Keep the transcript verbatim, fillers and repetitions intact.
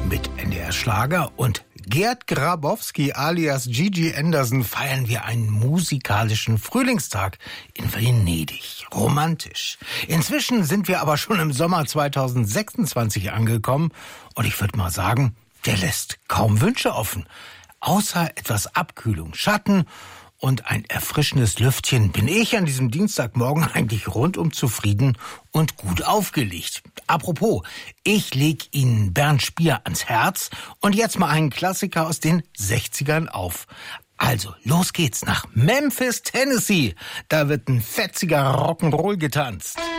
Mit N D R Schlager und Gerd Grabowski alias Gigi Anderson feiern wir einen musikalischen Frühlingstag in Venedig. Romantisch. Inzwischen sind wir aber schon im Sommer zweitausendsechsundzwanzig angekommen und ich würde mal sagen, der lässt kaum Wünsche offen. Außer etwas Abkühlung, Schatten und ein erfrischendes Lüftchen bin ich an diesem Dienstagmorgen eigentlich rundum zufrieden und gut aufgelegt. Apropos, ich leg Ihnen Bernd Spier ans Herz und jetzt mal einen Klassiker aus den sechzigern auf. Also, los geht's nach Memphis, Tennessee. Da wird ein fetziger Rock'n'Roll getanzt.